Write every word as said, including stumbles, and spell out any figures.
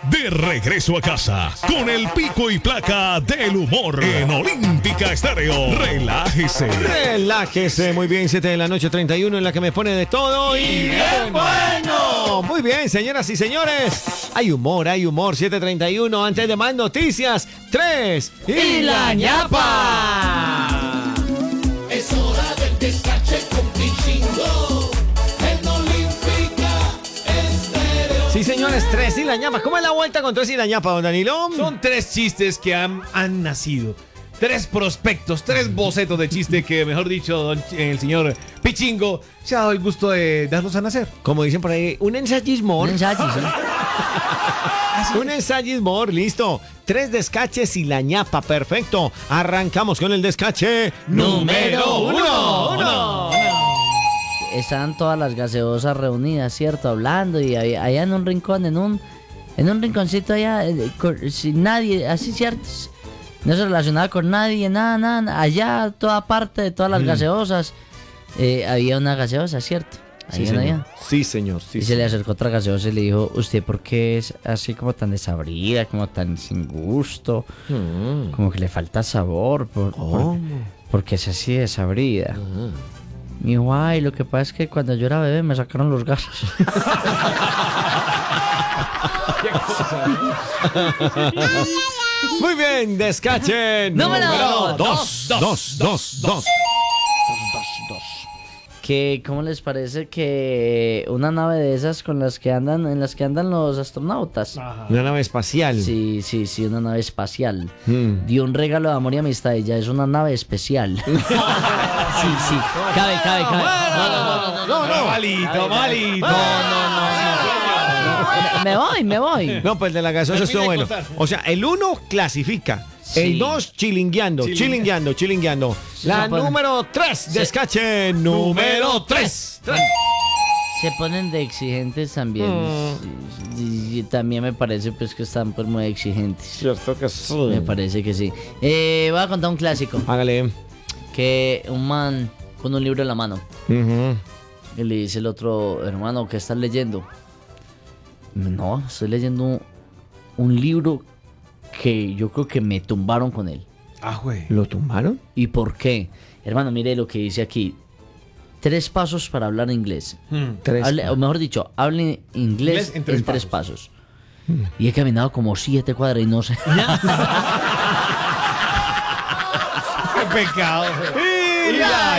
De regreso a casa con el pico y placa del humor en Olímpica Estéreo. Relájese. Relájese. Muy bien, siete de la noche, treinta y uno, en la que me pone de todo y... ¡Bien bueno! Muy bien, señoras y señores. Hay humor, hay humor. siete treinta y uno. Antes de más noticias, tres y la ñapa. Es hora del descache con Pichingo en Olímpica Estéreo. Sí, señores, tres y la ñapa. ¿Cómo es la vuelta con tres y la ñapa, don Danilo? Son tres chistes que han, han nacido. Tres prospectos, tres bocetos de chiste que, mejor dicho, don, el señor Pichingo se ha dado el gusto de darlos a nacer. Como dicen por ahí, un ensayismo. Un ensayismo. Un ensayismo, listo. Tres descaches y la ñapa, perfecto. Arrancamos con el descache número uno. uno. Estaban todas las gaseosas reunidas, ¿cierto? Hablando y allá, allá en un rincón, en un, en un rinconcito allá, eh, con, sin nadie, así, ¿cierto? No se relacionaba con nadie, nada, nada. Allá, toda parte de todas las mm. gaseosas, eh, había una gaseosa, ¿cierto? Sí, señor. Allá. Sí, señor. Sí, y se señor. le acercó otra gaseosa y le dijo, ¿usted por qué es así como tan desabrida, como tan sin gusto? Mm. Como que le falta sabor. Por, oh. por, porque es así desabrida. Mm. Me dijo, ay, lo que pasa es que cuando yo era bebé me sacaron los gases. Muy bien, descache número, número dos, dos, dos, dos, dos. Que, ¿cómo les parece que una nave de esas con las que andan, en las que andan los astronautas? Ajá. Una nave espacial. Sí, sí, sí, una nave espacial. Mm. Dio un regalo de amor y amistad y ya es una nave especial. Sí, sí, cabe, cabe, cabe. No, no, no, no, no, malito, malito. No, no, no, no. Me voy, me voy. No, pues de la gaseosa estuvo bueno. O sea, el uno clasifica. Sí. El dos, chilingueando, chilingueando, chilingueando. La no, número tres, descache número tres. Se ponen de exigentes también. Mm. Y, y también me parece pues que están pues muy exigentes. Cierto que sí. Me parece que sí. Eh, voy a contar un clásico. Hágale. Que un man con un libro en la mano. Uh-huh. Y le dice el otro, hermano, ¿qué estás leyendo? No, estoy leyendo un, un libro que yo creo que me tumbaron con él. Ah, güey. ¿Lo tumbaron? ¿Y por qué? Hermano, mire lo que dice aquí. Tres pasos para hablar inglés. Hmm. Tres. Hable, o mejor dicho, hable inglés, inglés en, tres, en tres pasos. Hmm. Y he caminado como siete cuadras y no sé. ¡Qué pecado! ¡Y la